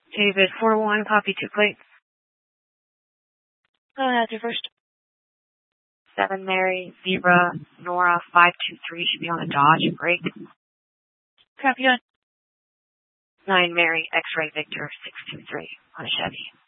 David 4-1, copy 2 plates. That's your first. 7 Mary, Zebra, Nora 523 should be on a Dodge break. Copy on. 9 Mary, X-Ray Victor 623 on a Chevy.